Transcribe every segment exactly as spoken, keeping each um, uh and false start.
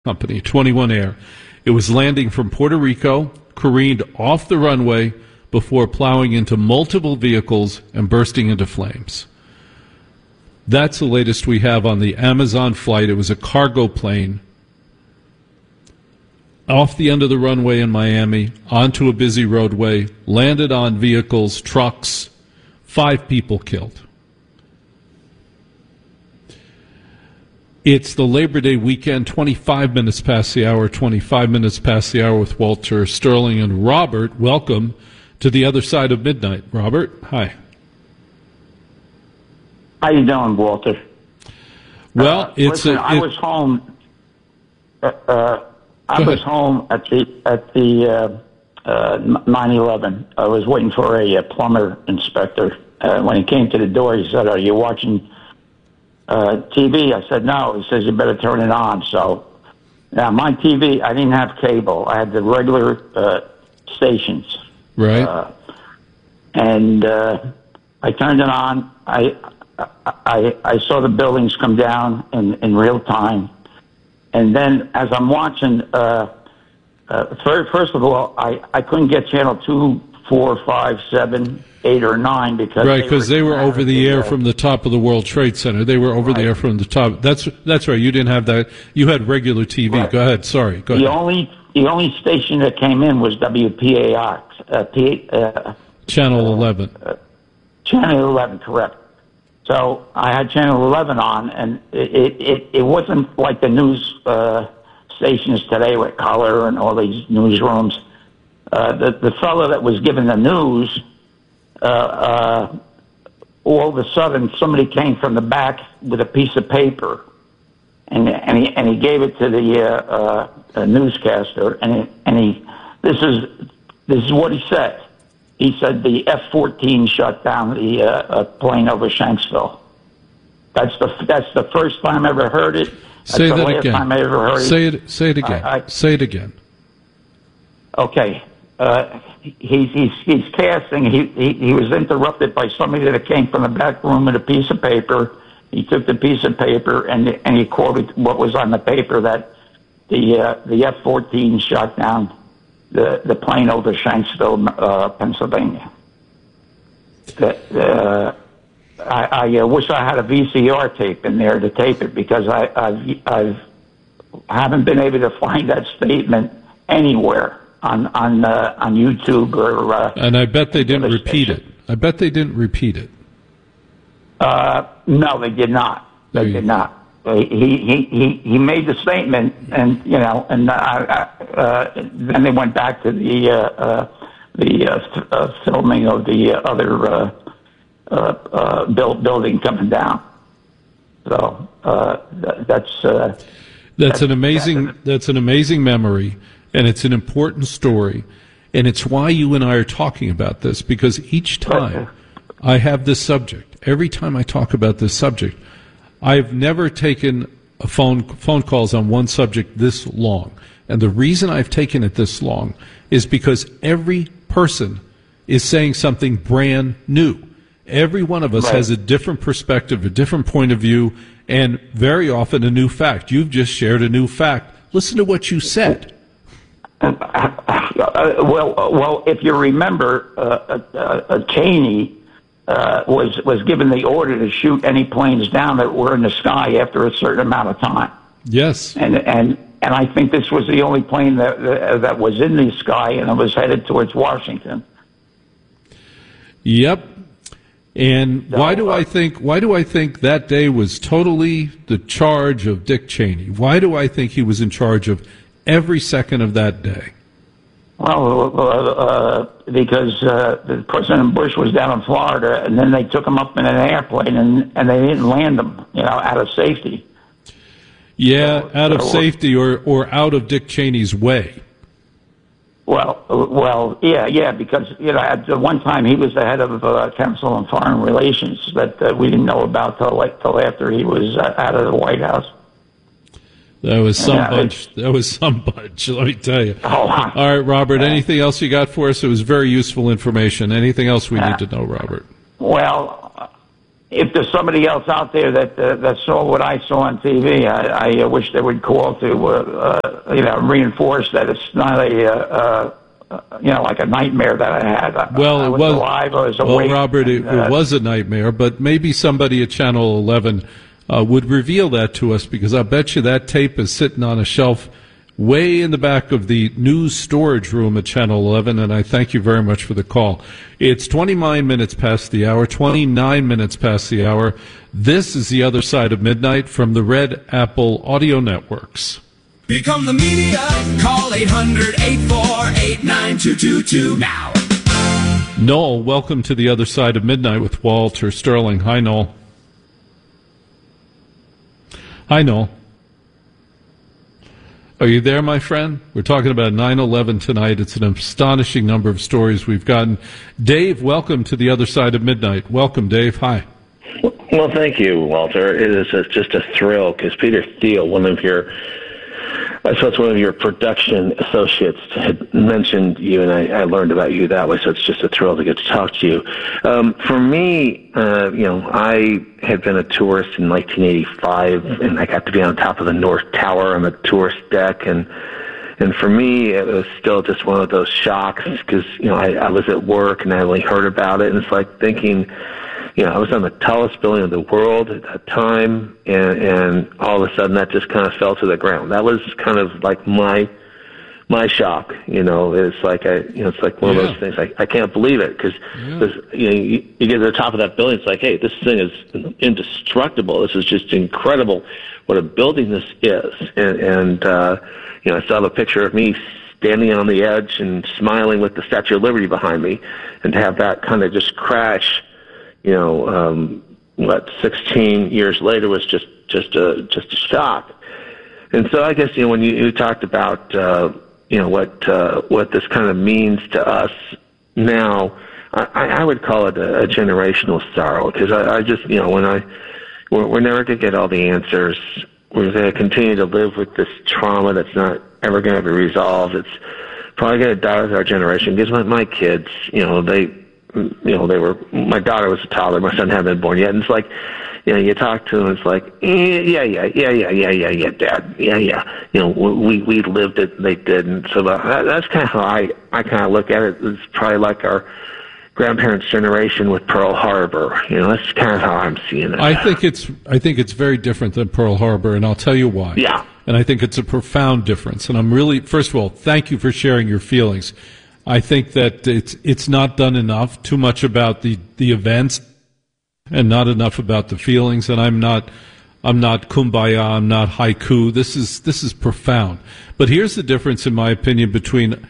Company, twenty-one Air. It was landing from Puerto Rico, careened off the runway before plowing into multiple vehicles and bursting into flames. That's the latest we have on the Amazon flight. It was a cargo plane off the end of the runway in Miami, onto a busy roadway, landed on vehicles, trucks, five people killed. It's the Labor Day weekend, twenty-five minutes past the hour, twenty-five minutes past the hour with Walter Sterling and Robert. Welcome to the other side of midnight. Robert, hi. How you doing, Walter? Well, uh, it's listen, a, it, I was home. Uh, uh, I was ahead. home at the at the uh, uh, nine eleven. I was waiting for a, a plumber inspector. Uh, when he came to the door, he said, "Are you watching uh, T V?" I said, "No." He says, "You better turn it on." So now my T V, I didn't have cable. I had the regular uh, stations. Right. Uh, and uh, I turned it on. I, I I saw the buildings come down in, in real time. And then as I'm watching, uh, uh, first, first of all, I, I couldn't get channel two, four, five, seven, eight, or nine because right, because they, they were over the air uh, from the top of the World Trade Center. They were over right. the air from the top. That's that's right. You didn't have that. You had regular T V. Right. Go ahead. Sorry. Go the ahead. only the only station that came in was W P A X. Uh, P, uh, Channel uh, eleven. Uh, channel eleven, correct. So I had Channel eleven on, and it it, it wasn't like the news uh, stations today with color and all these newsrooms. Uh, the the fellow that was giving the news, uh, uh, all of a sudden somebody came from the back with a piece of paper, and and he and he gave it to the uh, uh, newscaster, and he, and he this is this is what he said. He said the F fourteen shut down the uh, uh, plane over Shanksville. That's the that's the first time I ever heard it. That's say the that last again. Time I ever heard say it. it. Say it again. I, I, say it again. Okay. Uh, he's he's he's casting. He, he he was interrupted by somebody that came from the back room with a piece of paper. He took the piece of paper and and he quoted what was on the paper, that the uh, the F fourteen shot down the the plane over Shanksville, uh, Pennsylvania. The, uh, I, I uh, wish I had a V C R tape in there to tape it, because I I've, I've haven't been able to find that statement anywhere on on uh, on YouTube or. Uh, and I bet they didn't repeat station. it. I bet they didn't repeat it. Uh, no, they did not. They There did not. He, he he he made the statement, and you know, and uh, uh, then they went back to the uh, uh, the uh, f- uh, filming of the uh, other uh, uh, uh, build, building coming down. So uh, th- that's uh, that's, that's an amazing that's, that's an amazing memory, and it's an important story, and it's why you and I are talking about this, because each time I have this subject, every time I talk about this subject, I've never taken a phone phone calls on one subject this long. And the reason I've taken it this long is because every person is saying something brand new. Every one of us right. has a different perspective, a different point of view, and very often a new fact. You've just shared a new fact. Listen to what you said. Uh, uh, well, uh, well, if you remember, uh, uh, uh, Cheney Uh, was was given the order to shoot any planes down that were in the sky after a certain amount of time. Yes, and and and I think this was the only plane that that, that was in the sky, and it was headed towards Washington. Yep. And so, why do uh, I think why do I think that day was totally the charge of Dick Cheney? Why do I think he was in charge of every second of that day? Well, uh, uh, because uh, President Bush was down in Florida, and then they took him up in an airplane, and, and they didn't land him, you know, out of safety. Yeah, so, out of so, safety, or, or out of Dick Cheney's way. Well, well, yeah, yeah, because, you know, at the one time he was the head of uh, Council on Foreign Relations that uh, we didn't know about till, like, till after he was uh, out of the White House. That was some yeah, bunch. That was some bunch, let me tell you. Oh, all right, Robert, anything else you got for us? It was very useful information. Anything else we uh, need to know, Robert? Well, if there's somebody else out there that uh, that saw what I saw on T V, I, I uh, wish they would call to uh, uh, you know reinforce that it's not a uh, uh, you know like a nightmare that I had. I, well, I was it was alive. I was well, awake. Robert, and, it, uh, it was a nightmare, but maybe somebody at Channel eleven uh, would reveal that to us, because I bet you that tape is sitting on a shelf way in the back of the news storage room at Channel eleven, and I thank you very much for the call. It's twenty-nine minutes past the hour, twenty-nine minutes past the hour. This is The Other Side of Midnight from the Red Apple Audio Networks. Become the media. Call eight hundred, eight four eight, nine two two two now. Noel, welcome to The Other Side of Midnight with Walter Sterling. Hi, Noel. Hi, Noel. Are you there, my friend? We're talking about nine eleven tonight. It's an astonishing number of stories we've gotten. Dave, welcome to The Other Side of Midnight. Welcome, Dave. Hi. Well, thank you, Walter. It is a, just a thrill, because Peter Thiel, one of your, I suppose one of your production associates, had mentioned you, and I, I learned about you that way, so it's just a thrill to get to talk to you. Um, for me, uh, you know, I had been a tourist in nineteen eighty-five, and I got to be on top of the North Tower on the tourist deck, and and for me, it was still just one of those shocks, because, you know, I, I was at work, and I only heard about it, and it's like thinking, you know, I was on the tallest building in the world at that time, and, and all of a sudden that just kind of fell to the ground. That was kind of like my my shock. You know, it's like I, you know, it's like one yeah. of those things. I, I can't believe it, because yeah. you know, you, you get to the top of that building, it's like, hey, this thing is indestructible. This is just incredible what a building this is. And, and uh, you know, I still have a picture of me standing on the edge and smiling with the Statue of Liberty behind me, and to have that kind of just crash. You know, um, what, sixteen years later was just, just a, just a shock. And so I guess, you know, when you, you talked about, uh, you know, what, uh, what this kind of means to us now, I, I would call it a, a generational sorrow, because I, I just, you know, when I, we're, we're never going to get all the answers. We're going to continue to live with this trauma that's not ever going to be resolved. It's probably going to die with our generation, because my, my kids, you know, they, you know, they were, my daughter was a toddler, my son hadn't been born yet, and it's like, you know, you talk to them, it's like, eh, yeah, yeah, yeah, yeah, yeah, yeah, yeah, Dad, yeah, yeah, you know, we we lived it, and they didn't, so that, that's kind of how I, I kind of look at it. It's probably like our grandparents' generation with Pearl Harbor, you know, that's kind of how I'm seeing it. I think it's, I think it's very different than Pearl Harbor, and I'll tell you why. Yeah. And I think it's a profound difference, and I'm really, first of all, thank you for sharing your feelings. I think that it's it's not done enough, too much about the, the events and not enough about the feelings. And I'm not I'm not kumbaya, I'm not haiku. This is this is profound. But here's the difference, in my opinion, between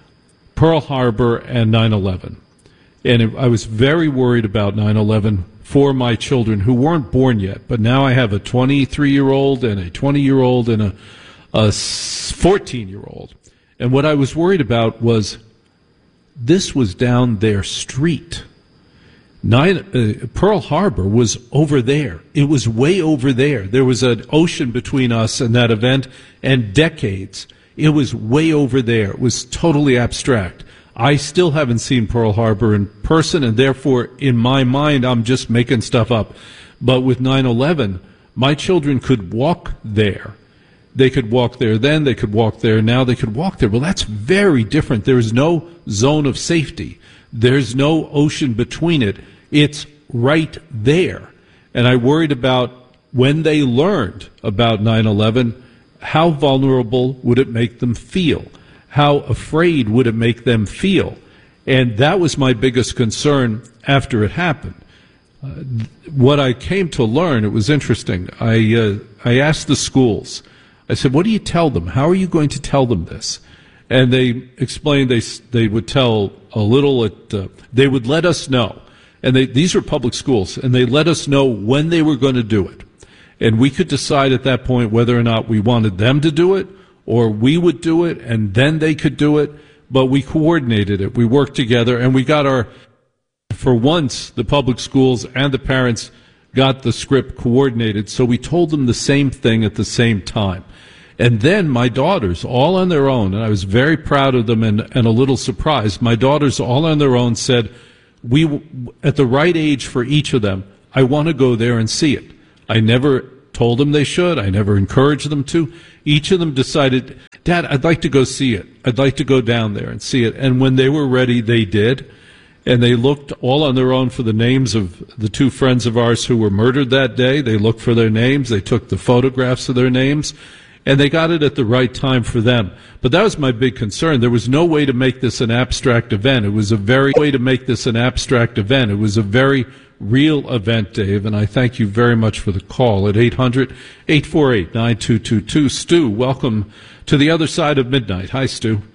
Pearl Harbor and nine eleven. And it, I was very worried about nine eleven for my children who weren't born yet. But now I have a twenty-three-year-old and a twenty-year-old and a, a fourteen-year-old. And what I was worried about was, this was down their street. Nine, uh, Pearl Harbor was over there. It was way over there. There was an ocean between us and that event, and decades. It was way over there. It was totally abstract. I still haven't seen Pearl Harbor in person, and therefore, in my mind, I'm just making stuff up. But with nine eleven, my children could walk there. They could walk there then, they could walk there now, they could walk there. Well, that's very different. There is no zone of safety. There's no ocean between it. It's right there. And I worried about, when they learned about nine eleven, how vulnerable would it make them feel? How afraid would it make them feel? And that was my biggest concern after it happened. Uh, what I came to learn, it was interesting. I uh, I asked the schools, I said, what do you tell them? How are you going to tell them this? And they explained they they would tell a little, at, uh, they would let us know. And they, these are public schools, and they let us know when they were going to do it. And we could decide at that point whether or not we wanted them to do it, or we would do it, and then they could do it. But we coordinated it. We worked together, and we got our, for once, the public schools and the parents got the script coordinated, so we told them the same thing at the same time. And then my daughters, all on their own, and I was very proud of them and, and a little surprised, my daughters all on their own said, we, at the right age for each of them, I want to go there and see it. I never told them they should. I never encouraged them to. Each of them decided, Dad, I'd like to go see it. I'd like to go down there and see it. And when they were ready, they did. And they looked all on their own for the names of the two friends of ours who were murdered that day. They looked for their names. They took the photographs of their names. And they got it at the right time for them. But that was my big concern. There was no way to make this an abstract event. It was a very way to make this an abstract event. It was a very real event, Dave, and I thank you very much for the call at eight hundred, eight four eight, nine two two two. Stu, welcome to the other side of midnight. Hi, Stu.